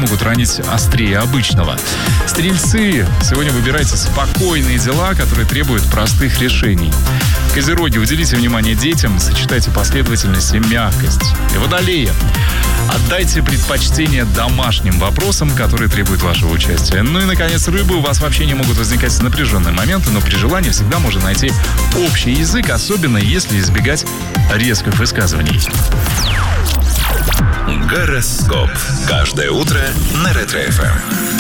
могут ранить острее обычного. Стрельцы, сегодня выбирайте спокойные дела, которые требуют простых решений. Козероги, уделите внимание детям, сочетайте последовательность и мягкость. И Водолеи, отдайте предпочтение домашним вопросам, которые требуют вашего участия. Ну и, наконец, Рыбы, у вас в общении могут возникать напряженные моменты, но при желании всегда можно найти общий язык, особенно если избегать резких высказываний. Гороскоп. Каждое утро на Ретро-ФМ.